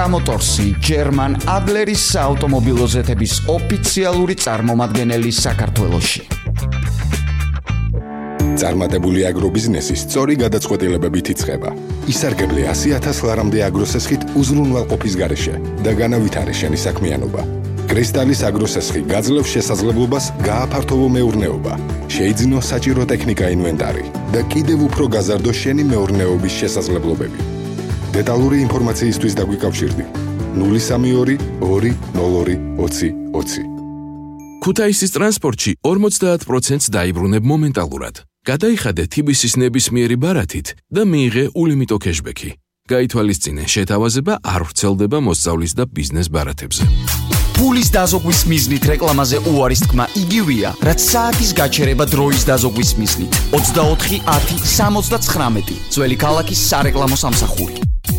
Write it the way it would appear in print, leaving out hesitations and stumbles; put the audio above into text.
Tesla Motorsi, German Adleris საავტომობილო ზეთების ოფიციალური წარმომადგენელი საქართველოში. წარმატებული აგრობიზნესი სწორი გადაწყვეტილებებით იწყება. ისარგებლე 100,000 ლარამდე აგროსესხით უზრუნველყოფის გარეშე და განავითარე შენი საქმიანობა. კრისტალის აგროსესხი გაძლევს შესაძლებლობას გააფართოვო მეურნეობა, შეიძინო საჭირო ტექნიკა ინვენტარი და კიდევ უფრო გაზარდო შენი მეურნეობის შესაძლებლობები. დეტალური ინფორმაციისთვის დაგვიკავშირდი 032 202 20 20. ქუთაისის ტრანსპორტში 50% დაიბრუნებ მომენტალურად. გადაიხადე TBC-ის ნებისმიერი ბარათით და მიიღე ულიმიტო кэშბექი. გაითვალისწინე, შეთავაზება არ ვრცელდება მოსწავლის და ბიზნეს ბარათებზე. Pulis dazogვის მიზნით რეკლამაზე უარის თქმა იგივეა, რაც საათის გაჩერება დროის დაზოგვის მიზნით. 24 10 79 ძველი ქალაქის სარეკლამო სამსახური.